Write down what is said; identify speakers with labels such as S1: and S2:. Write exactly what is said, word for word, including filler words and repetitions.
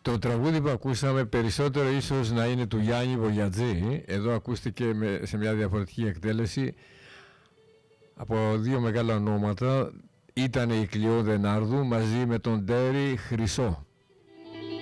S1: Το τραγούδι που ακούσαμε περισσότερο ίσως να είναι του Γιάννη Βογιατζή. Εδώ ακούστηκε με, σε μια διαφορετική εκτέλεση από δύο μεγάλα ονόματα. Ήταν η Κλειό Δενάρδου μαζί με τον Τέρι Χρυσό.